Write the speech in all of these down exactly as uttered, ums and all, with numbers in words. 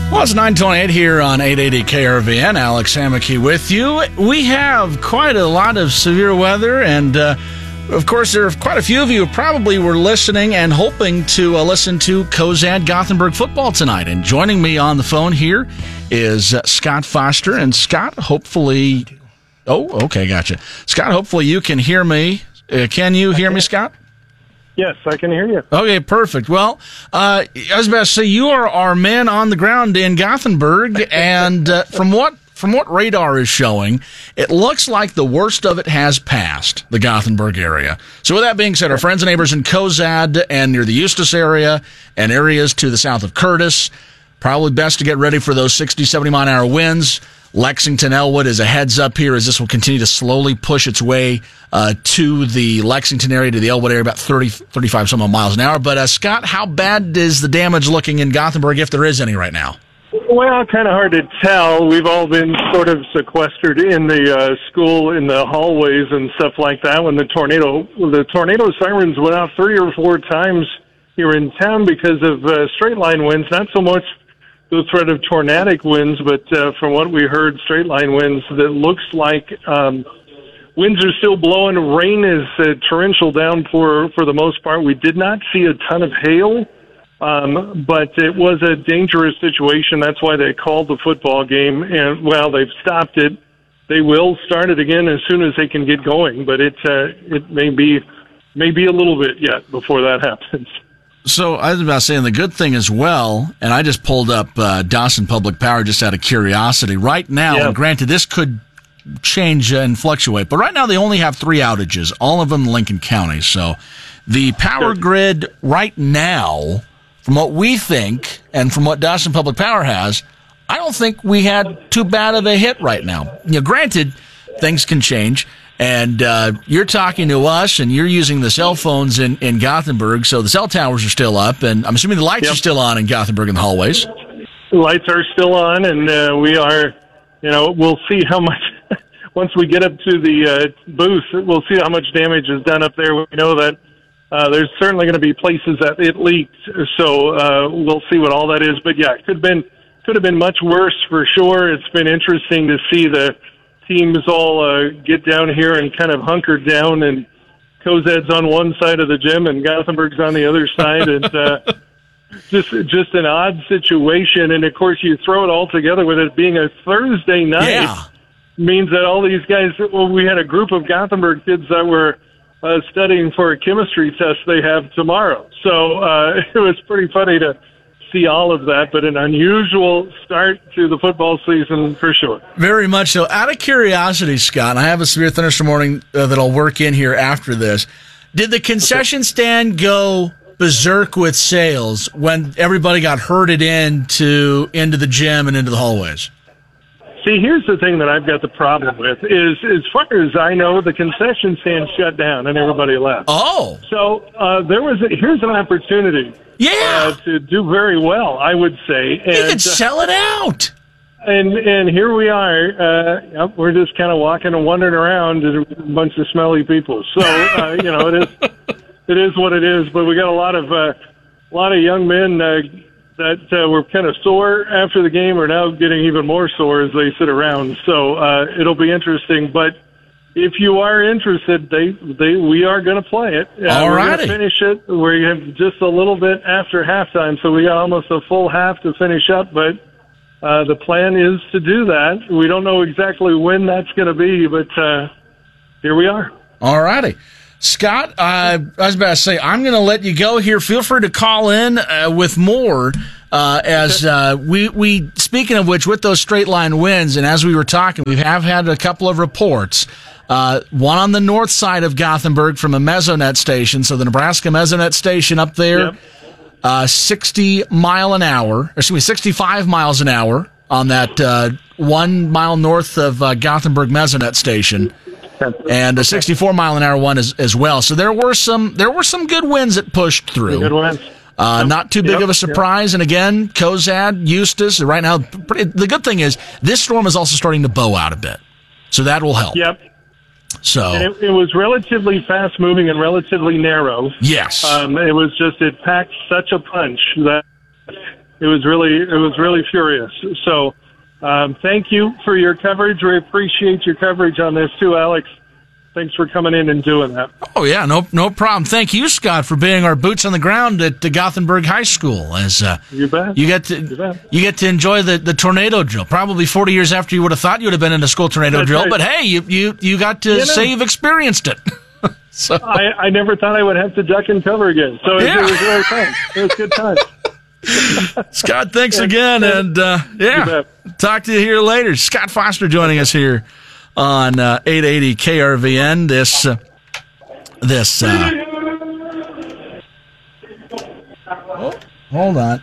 Well, it's nine twenty-eight here on eight eighty K R V N. Alex Hammocky with you. We have quite a lot of severe weather, and uh, of course, there are quite a few of you who probably were listening and hoping to uh, listen to Cozad Gothenburg football tonight. And joining me on the phone here is uh, Scott Foster. And Scott, hopefully... Oh, okay, gotcha. Scott, hopefully you can hear me. Uh, can you hear me, Scott? Yes, I can hear you. Okay, perfect. Well, uh, I was about to say, you are our man on the ground in Gothenburg, and uh, from what from what radar is showing, it looks like the worst of it has passed, the Gothenburg area. So with that being said, our friends and neighbors in Cozad and near the Eustis area and areas to the south of Curtis, probably best to get ready for those sixty, seventy mile an hour winds. Lexington, Elwood is a heads up here as this will continue to slowly push its way uh, to the Lexington area, to the Elwood area, about thirty, thirty-five some odd miles an hour. But uh, Scott, how bad is the damage looking in Gothenburg, if there is any right now? Well, kind of hard to tell. We've all been sort of sequestered in the uh, school, in the hallways and stuff like that when the tornado, the tornado sirens went out three or four times here in town because of uh, straight line winds, not so much the threat of tornadic winds, but uh, from what we heard, straight line winds, that looks like um, winds are still blowing. Rain is uh, torrential downpour for the most part. We did not see a ton of hail, um, but it was a dangerous situation. That's why they called the football game, and, well, they've stopped it. They will start it again as soon as they can get going, but it, uh, it may be, may be a little bit yet before that happens. So I was about saying the good thing as well, and I just pulled up uh, Dawson Public Power just out of curiosity. Right now, yeah. and granted, this could change and fluctuate, but right now they only have three outages, all of them in Lincoln County. So the power grid right now, from what we think and from what Dawson Public Power has, I don't think we had too bad of a hit right now. You know, granted, things can change. And uh, you're talking to us, and you're using the cell phones in, in Gothenburg, so the cell towers are still up, and I'm assuming the lights yep. are still on in Gothenburg in the hallways. The lights are still on, and uh, we are, you know, we'll see how much, once we get up to the uh, booth, we'll see how much damage is done up there. We know that uh, there's certainly going to be places that it leaked, so uh, we'll see what all that is. But, yeah, it could have been, could have been much worse for sure. It's been interesting to see the teams all uh, get down here and kind of hunker down, and Cozad's on one side of the gym and Gothenburg's on the other side, and uh, just just an odd situation. And of course, you throw it all together with it being a Thursday night, yeah. means that all these guys. Well, we had a group of Gothenburg kids that were uh, studying for a chemistry test they have tomorrow, so uh, it was pretty funny to see all of that, but an unusual start to the football season for sure. Very much so. Out of curiosity, Scott, and I have a severe thunderstorm warning uh, that I'll work in here after this. Did the concession stand go berserk with sales when everybody got herded into into the gym and into the hallways? See, here's the thing that I've got the problem with is, as far as I know, the concession stand shut down and everybody left. Oh. So uh, there was a, here's an opportunity yeah. uh, to do very well, I would say. And, you could sell it out. Uh, and and here we are. Uh, yep, we're just kind of walking and wandering around as a bunch of smelly people. So, uh, you know, it is it is what it is. But we got a lot of, uh, a lot of young men uh, that uh, were kind of sore after the game are now getting even more sore as they sit around. So uh, it'll be interesting. But if you are interested, they they we are going to play it. Uh, All we're righty. going to finish it. We have just a little bit after halftime, so we got almost a full half to finish up. But uh, the plan is to do that. We don't know exactly when that's going to be, but uh, here we are. All righty. Scott, uh, I was about to say, I'm going to let you go here. Feel free to call in uh, with more. Uh, as uh, we, we, speaking of which, with those straight line winds, and as we were talking, we have had a couple of reports. Uh, one on the north side of Gothenburg from a Mesonet station, so the Nebraska Mesonet station up there, Yep. uh, sixty mile an hour, excuse me, sixty-five miles an hour on that uh, one mile north of uh, Gothenburg Mesonet station. And a sixty-four mile an hour one as, as well. So there were some there were some good winds that pushed through. Good winds. Uh, Yep. not too big Yep. of a surprise. Yep. And again, Cozad, Eustis, right now, pretty, the good thing is this storm is also starting to bow out a bit. So that will help. Yep. So and it, it was relatively fast moving and relatively narrow. Yes. Um, it was just, it packed such a punch that it was really it was really furious. So um, thank you for your coverage. We appreciate your coverage on this too, Alex. Thanks for coming in and doing that. Oh, yeah, no no problem. Thank you, Scott, for being our boots on the ground at the Gothenburg High School. As uh, you bet. You get to you, bet. you get to enjoy the, the tornado drill. Probably forty years after you would have thought you would have been in a school tornado That's drill, right. but hey, you you, you got to You know, say you've experienced it. so I, I never thought I would have to duck and cover again. So it, Yeah. it was really fun. It was good time. Scott, thanks again, and uh, yeah, talk to you here later. Scott Foster joining us here on uh, eight eighty K R V N. This uh, this. Uh, oh, hold on.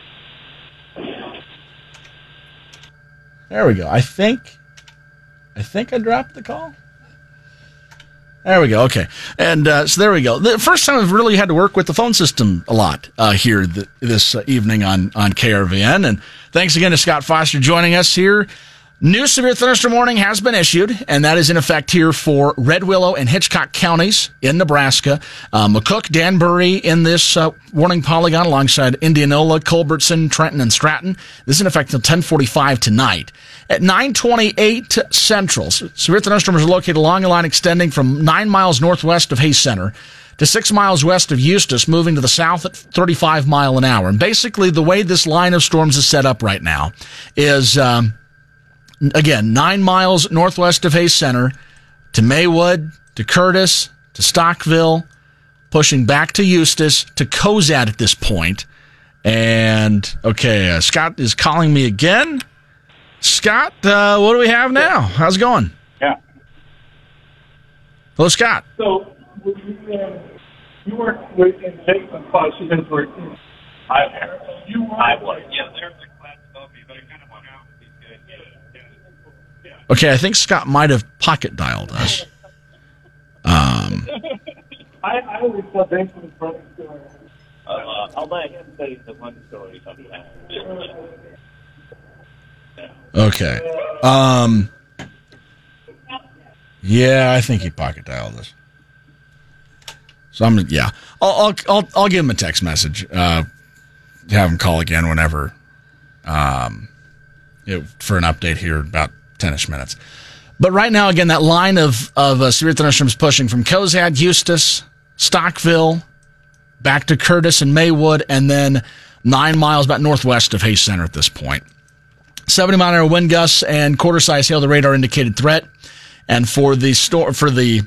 There we go. I think. I think I dropped the call. There we go. Okay. And uh, so there we go. The first time I've really had to work with the phone system a lot uh, here th- this uh, evening on, on K R V N. And thanks again to Scott Foster joining us here. New severe thunderstorm warning has been issued, and that is in effect here for Red Willow and Hitchcock counties in Nebraska. Uh, McCook, Danbury in this uh, warning polygon alongside Indianola, Culbertson, Trenton, and Stratton. This is in effect until ten forty-five tonight. At nine twenty-eight Central, severe thunderstorms are located along a line extending from nine miles northwest of Hayes Center to six miles west of Eustis, moving to the south at thirty-five mile an hour. And basically, the way this line of storms is set up right now is... Um, Again, nine miles northwest of Hayes Center to Maywood, to Curtis, to Stockville, pushing back to Eustis, to Cozad at this point. And, okay, uh, Scott is calling me again. Scott, uh, what do we have now? How's it going? Yeah. Hello, Scott. So, you, uh, you worked with in Texas, you guys worked in I, you were, I was, yeah, there's a class above me, but I kind of went out with these guys. Yeah. Okay, I think Scott might have pocket dialed us. Um, I, I always thought thanks for the front story. Uh, I'll let him say the one story sometime. okay. Um, yeah, I think he pocket dialed us. So I'm yeah. I'll I'll I'll, I'll give him a text message. Uh, have him call again whenever. Um, it, for an update here about ten-ish minutes. But right now, again, that line of, of uh, severe thunderstorms pushing from Cozad, Eustis, Stockville, back to Curtis and Maywood, and then nine miles about northwest of Hayes Center at this point. seventy mile an hour wind gusts and quarter-size hail, the radar indicated threat. And for the storm, for the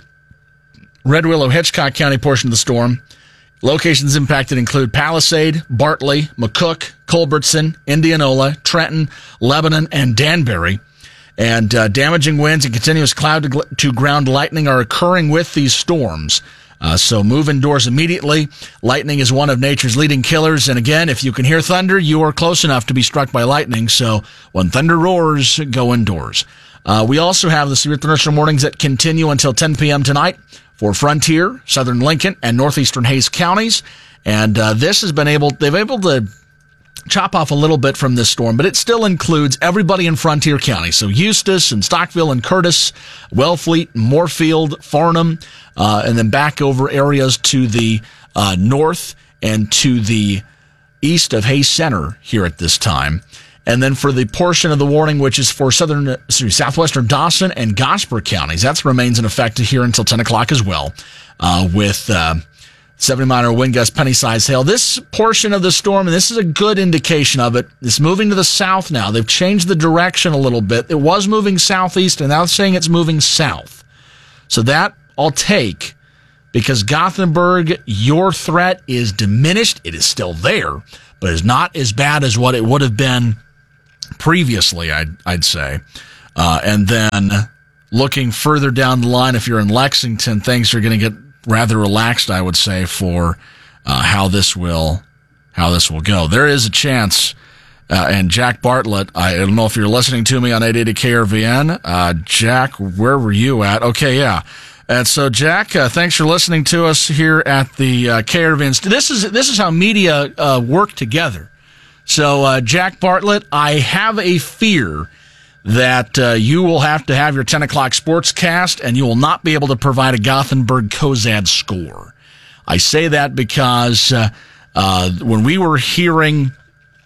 Red Willow Hitchcock County portion of the storm, locations impacted include Palisade, Bartley, McCook, Culbertson, Indianola, Trenton, Lebanon, and Danbury. And uh, damaging winds and continuous cloud-to-ground lightning are occurring with these storms. Uh, so move indoors immediately. Lightning is one of nature's leading killers. And again, if you can hear thunder, you are close enough to be struck by lightning. So when thunder roars, go indoors. Uh, we also have the severe thunderstorm warnings that continue until ten p.m. tonight for Frontier, Southern Lincoln, and Northeastern Hayes counties. And uh, this has been able, they've able to chop off a little bit from this storm, but it still includes everybody in Frontier County. So Eustis and Stockville and Curtis, Wellfleet, Moorfield, Farnham, uh, and then back over areas to the uh, north and to the east of Hayes Center here at this time. And then for the portion of the warning, which is for southern, excuse me, southwestern Dawson and Gosper counties, that remains in effect here until ten o'clock as well, uh, with uh, seventy mile an hour wind gust, penny-sized hail. This portion of the storm, and this is a good indication of it, is moving to the south now. They've changed the direction a little bit. It was moving southeast, and now it's saying it's moving south. So that I'll take, because Gothenburg, your threat is diminished. It is still there, but it's not as bad as what it would have been previously, I'd, I'd say. Uh, and then looking further down the line, if you're in Lexington, things are going to get rather relaxed, I would say, for uh, how this will how this will go. There is a chance, uh, and Jack Bartlett, I don't know if you're listening to me on eight eighty K R V N. Uh, Jack, where were you at? Okay, yeah. And so, Jack, uh, thanks for listening to us here at the uh, K R V N. This is this is how media uh, work together. So, uh, Jack Bartlett, I have a fear that uh, you will have to have your ten o'clock sportscast, and you will not be able to provide a Gothenburg-Cozad score. I say that because uh, uh, when we were hearing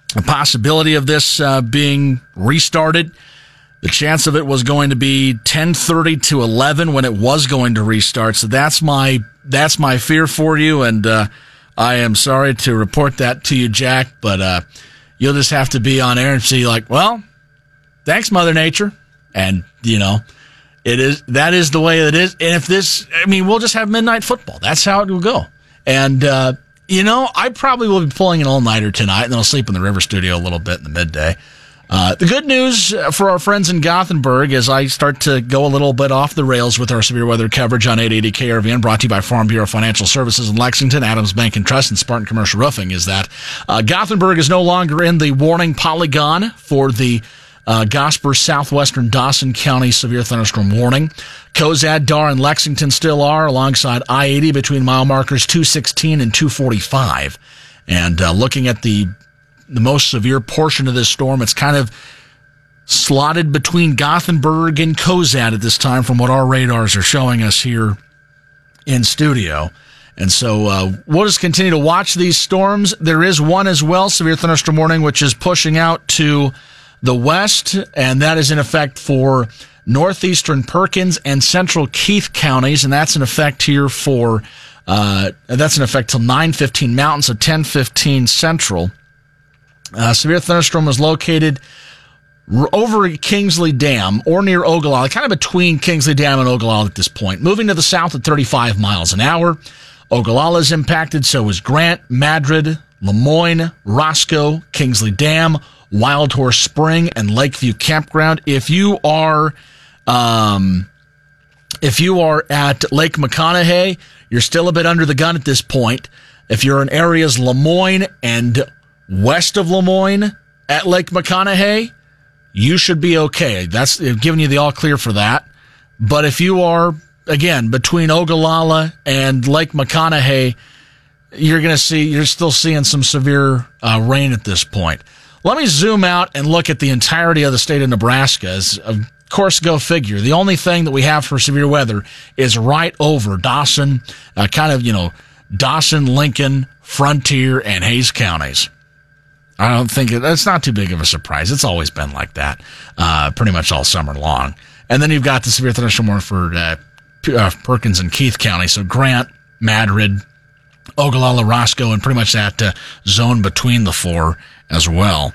the possibility of this uh, being restarted. The chance of it was going to be ten thirty to eleven when it was going to restart. So that's my that's my fear for you, and uh, I am sorry to report that to you, Jack. But uh, you'll just have to be on air and see, like, well, thanks, Mother Nature, and you know, it is that is the way it is. And if this, I mean, we'll just have midnight football. That's how it will go. And uh, you know, I probably will be pulling an all-nighter tonight, and then I'll sleep in the River Studio a little bit in the midday. Uh, the good news for our friends in Gothenburg as I start to go a little bit off the rails with our severe weather coverage on eight eighty K R V N, brought to you by Farm Bureau Financial Services in Lexington, Adams Bank and Trust, and Spartan Commercial Roofing, is that uh, Gothenburg is no longer in the warning polygon for the uh, Gosper Southwestern Dawson County severe thunderstorm warning. Cozad, Dar, and Lexington still are, alongside I eighty between mile markers two sixteen and two forty-five. And uh, looking at the the most severe portion of this storm, it's kind of slotted between Gothenburg and Cozad at this time from what our radars are showing us here in studio. And so uh, we'll just continue to watch these storms. There is one as well, severe thunderstorm warning, which is pushing out to the west, and that is in effect for northeastern Perkins and central Keith counties, and that's in effect here for, uh, that's in effect till nine fifteen Mountain, so ten fifteen Central. Uh, severe thunderstorm was located r- over Kingsley Dam or near Ogallala, kind of between Kingsley Dam and Ogallala at this point. Moving to the south at thirty-five miles an hour. Ogallala is impacted, so is Grant, Madrid, Lemoyne, Roscoe, Kingsley Dam, Wild Horse Spring, and Lakeview Campground. If you are, um, if you are at Lake McConaughey, you're still a bit under the gun at this point. If you're in areas Lemoyne and west of Lemoyne at Lake McConaughey, you should be okay. That's giving you the all clear for that. But if you are, again, between Ogallala and Lake McConaughey, you're going to see, you're still seeing some severe uh, rain at this point. Let me zoom out and look at the entirety of the state of Nebraska. As, of course, go figure. The only thing that we have for severe weather is right over Dawson, uh, kind of, you know, Dawson, Lincoln, Frontier, and Hayes counties. I don't think it, it's not too big of a surprise. It's always been like that, uh, pretty much all summer long. And then you've got the severe thunderstorm warning for uh, P- uh, Perkins and Keith County. So Grant, Madrid, Ogallala, Roscoe, and pretty much that uh, zone between the four as well.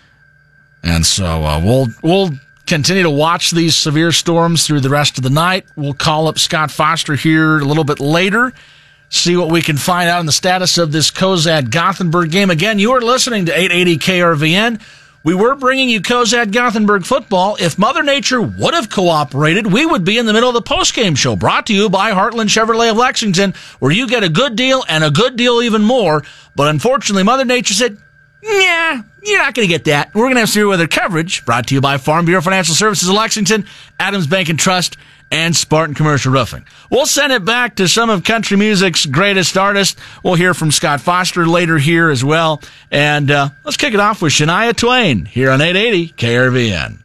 And so uh, we'll we'll continue to watch these severe storms through the rest of the night. We'll call up Scott Foster here a little bit later, see what we can find out on the status of this Cozad Gothenburg game. Again, you are listening to eight eighty K R V N. We were bringing you Cozad Gothenburg football. If Mother Nature would have cooperated, we would be in the middle of the postgame show, brought to you by Heartland Chevrolet of Lexington, where you get a good deal and a good deal even more. But unfortunately, Mother Nature said, yeah, you're not going to get that. We're going to have severe weather coverage, brought to you by Farm Bureau Financial Services of Lexington, Adams Bank and Trust, and Spartan Commercial Roofing. We'll send it back to some of country music's greatest artists. We'll hear from Scott Foster later here as well. And uh, let's kick it off with Shania Twain here on eight eighty K R V N.